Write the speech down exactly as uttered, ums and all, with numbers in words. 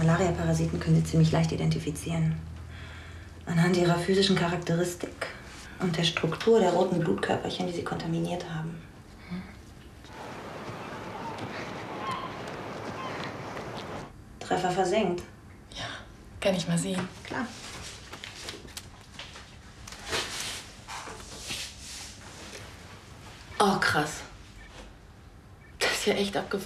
Malaria-Parasiten können Sie ziemlich leicht identifizieren. Anhand ihrer physischen Charakteristik und der Struktur der roten Blutkörperchen, die sie kontaminiert haben. Treffer versenkt. Ja, kann ich mal sehen. Klar. Oh, krass. Das ist ja echt abgefahren.